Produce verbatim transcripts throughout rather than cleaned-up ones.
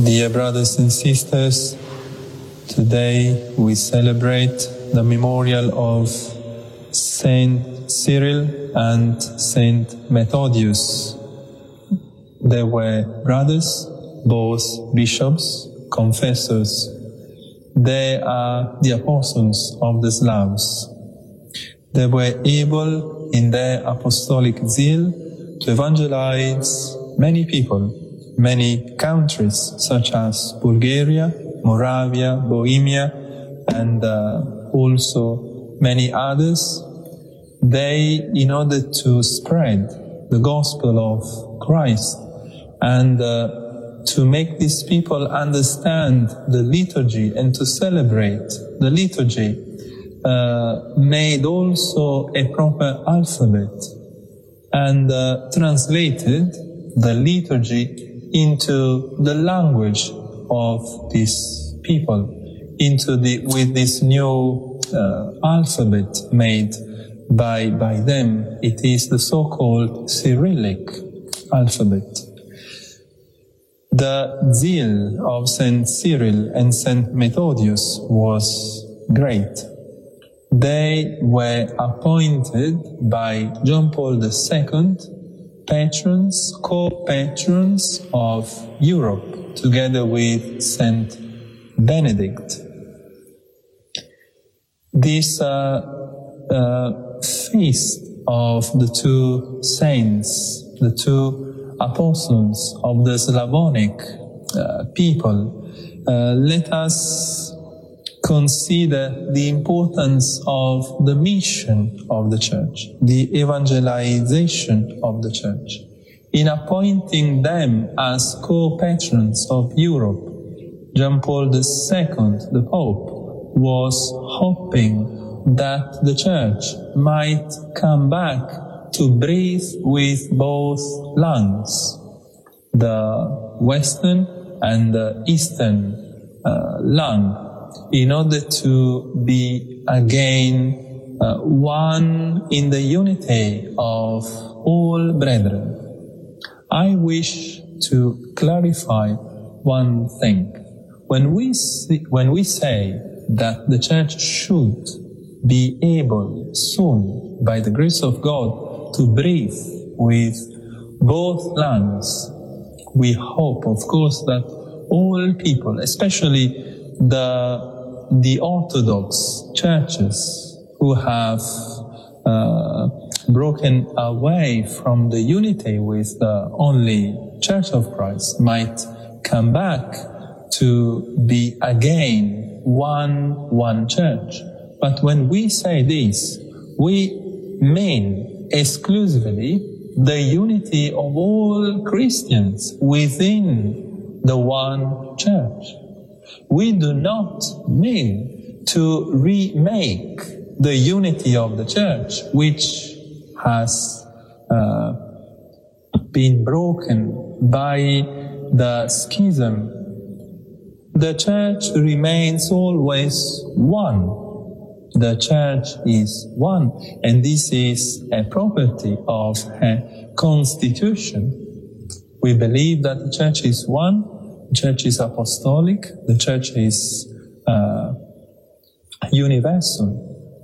Dear brothers and sisters, today we celebrate the memorial of Saint Cyril and Saint Methodius. They were brothers, both bishops, confessors. They are the apostles of the Slavs. They were able in their apostolic zeal to evangelize many people, many countries such as Bulgaria, Moravia, Bohemia, and uh, also many others. They, in order to spread the gospel of Christ and uh, to make these people understand the liturgy and to celebrate the liturgy, uh, made also a proper alphabet and uh, translated the liturgy into the language of these people, into the with this new uh, alphabet made by by them. It is the so-called Cyrillic alphabet. The zeal of Saint Cyril and Saint Methodius was great. They were appointed by John Paul the Second patrons, co-patrons of Europe, together with Saint Benedict. This uh, uh, feast of the two saints, the two apostles of the Slavonic uh, people, uh, let us consider the importance of the mission of the Church, the evangelization of the Church. In appointing them as co-patrons of Europe, John Paul the Second, the Pope, was hoping that the Church might come back to breathe with both lungs, the Western and the Eastern uh, lung, in order to be again uh, one in the unity of all brethren. I wish to clarify one thing. When we see, when we say that the Church should be able soon, by the grace of God, to breathe with both lungs, we hope, of course, that all people, especially the the Orthodox churches who have uh, broken away from the unity with the only Church of Christ, might come back to be again one one church. But when we say this, we mean exclusively the unity of all Christians within the one church. We do not mean to remake the unity of the Church, which has uh, been broken by the schism. The Church remains always one. The Church is one, and this is a property of a constitution. We believe that the Church is one. The Church is apostolic, the Church is uh, universal.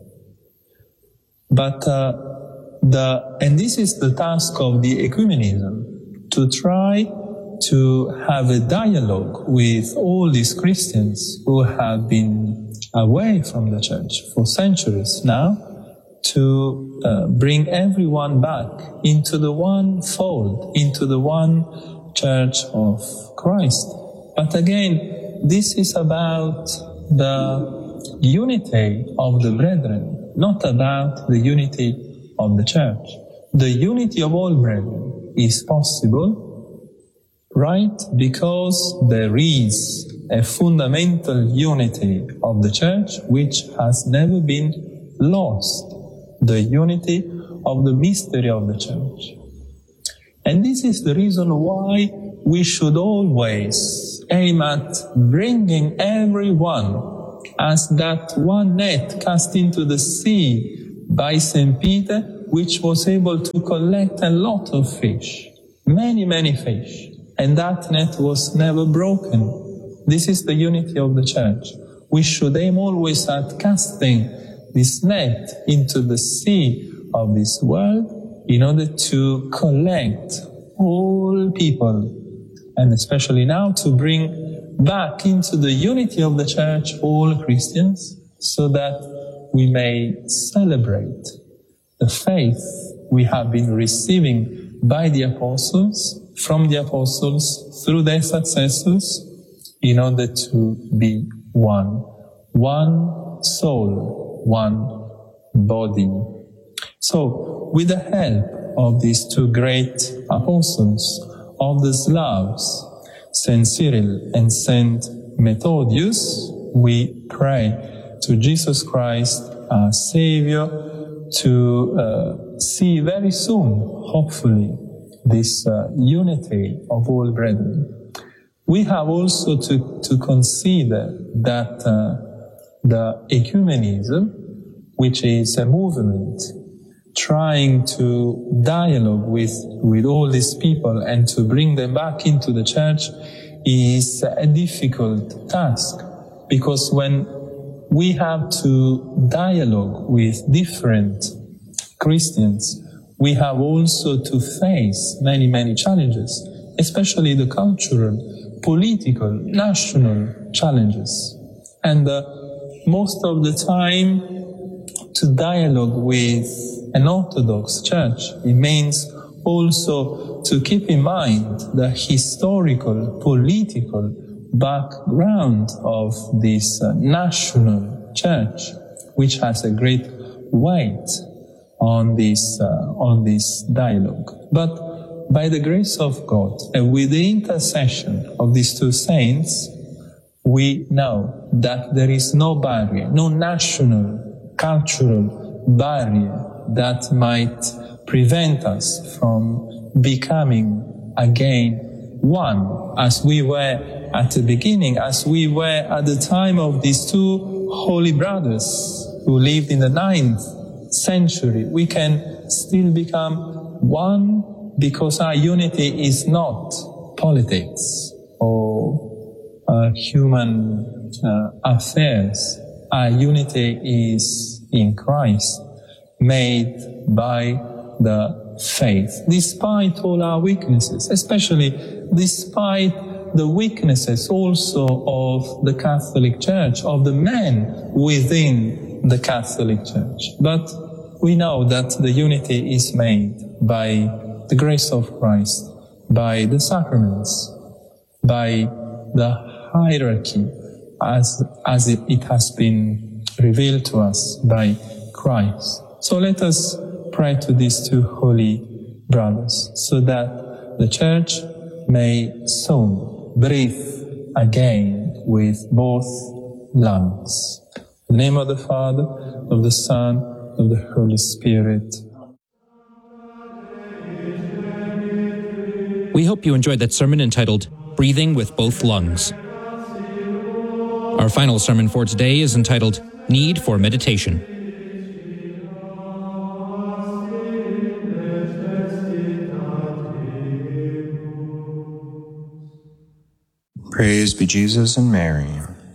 But uh, the and this is the task of the ecumenism, to try to have a dialogue with all these Christians who have been away from the Church for centuries now, to uh, bring everyone back into the one fold, into the one Church of Christ. But again, this is about the unity of the brethren, not about the unity of the Church. The unity of all brethren is possible, right? Because there is a fundamental unity of the Church which has never been lost, the unity of the mystery of the Church. And this is the reason why we should always aim at bringing everyone as that one net cast into the sea by Saint Peter, which was able to collect a lot of fish, many, many fish. and that net was never broken. This is the unity of the Church. We should aim always at casting this net into the sea of this world in order to collect all people, and especially now to bring back into the unity of the Church all Christians, so that we may celebrate the faith we have been receiving by the apostles, from the apostles, through their successors, in order to be one. One soul, one body. So, with the help of these two great apostles of the Slavs, Saint Cyril and Saint Methodius, we pray to Jesus Christ, our Savior, to uh, see very soon, hopefully, this uh, unity of all brethren. We have also to, to consider that uh, the ecumenism, which is a movement trying to dialogue with, with all these people and to bring them back into the Church, is a difficult task, because when we have to dialogue with different Christians, we have also to face many, many challenges, especially the cultural, political, national challenges. And uh, most of the time, to dialogue with an Orthodox Church, it means also to keep in mind the historical, political background of this uh, national church, which has a great weight on this uh, on this dialogue. But by the grace of God and with the intercession of these two saints, we know that there is no barrier, no national, cultural barrier that might prevent us from becoming again one, as we were at the beginning, as we were at the time of these two holy brothers who lived in the ninth century. We can still become one because our unity is not politics or uh, human uh, affairs. Our unity is in Christ, made by the faith, despite all our weaknesses, especially despite the weaknesses also of the Catholic Church, of the men within the Catholic Church. But we know that the unity is made by the grace of Christ, by the sacraments, by the hierarchy as, as it, it has been revealed to us by Christ. So let us pray to these two holy brothers so that the Church may soon breathe again with both lungs. In the name of the Father, of the Son, of the Holy Spirit. We hope you enjoyed that sermon entitled Breathing with Both Lungs. Our final sermon for today is entitled Need for Meditation. Praise be Jesus and Mary.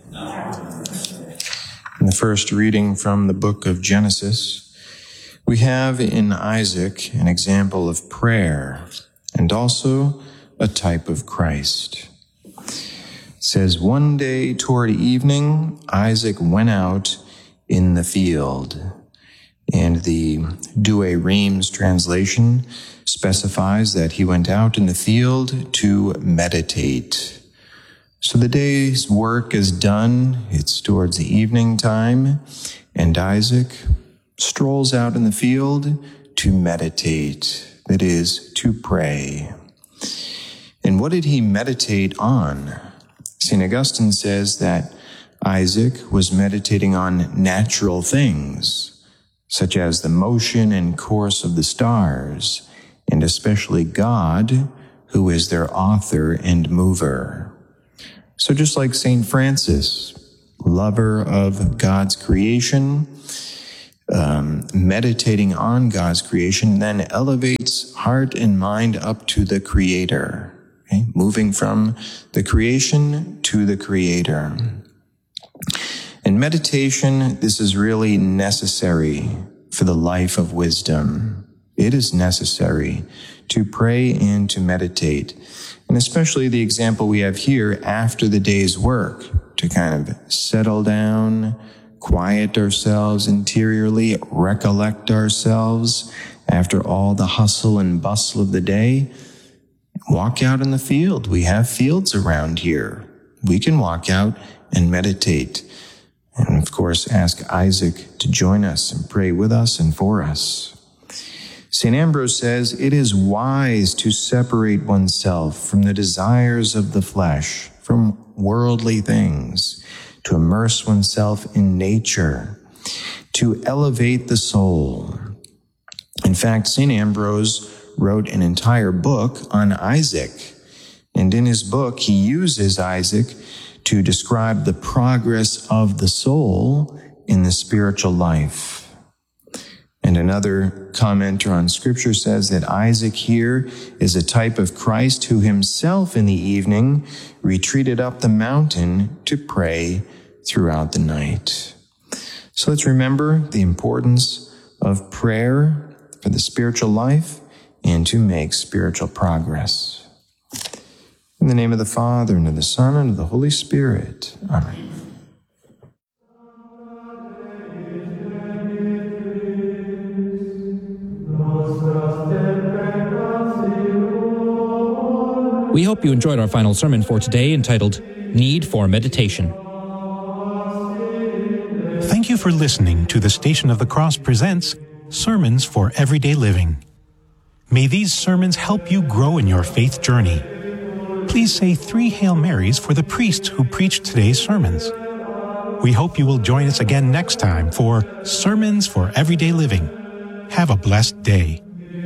In the first reading from the book of Genesis, we have in Isaac an example of prayer and also a type of Christ. It says, one day toward evening, Isaac went out in the field. And the Douay Rheims translation specifies that he went out in the field to meditate. So the day's work is done, it's towards the evening time, and Isaac strolls out in the field to meditate, that is, to pray. And what did he meditate on? Saint Augustine says that Isaac was meditating on natural things, such as the motion and course of the stars, and especially God, who is their author and mover. So just like Saint Francis, lover of God's creation, um, meditating on God's creation then elevates heart and mind up to the Creator okay? Moving from the creation to the Creator. In meditation, this is really necessary for the life of wisdom. It is necessary to pray and to meditate. And especially the example we have here after the day's work, to kind of settle down, quiet ourselves interiorly, recollect ourselves after all the hustle and bustle of the day. Walk out in the field. We have fields around here. We can walk out and meditate. And of course, ask Isaac to join us and pray with us and for us. Saint Ambrose says, it is wise to separate oneself from the desires of the flesh, from worldly things, to immerse oneself in nature, to elevate the soul. In fact, Saint Ambrose wrote an entire book on Isaac. And in his book, he uses Isaac to describe the progress of the soul in the spiritual life. And another commenter on Scripture says that Isaac here is a type of Christ who himself in the evening retreated up the mountain to pray throughout the night. So let's remember the importance of prayer for the spiritual life and to make spiritual progress. In the name of the Father, and of the Son, and of the Holy Spirit. Amen. We hope you enjoyed our final sermon for today, entitled Need for Meditation. Thank you for listening to the Station of the Cross presents Sermons for Everyday Living. May these sermons help you grow in your faith journey. Please say three Hail Marys for the priest who preached today's sermons. We hope you will join us again next time for Sermons for Everyday Living. Have a blessed day.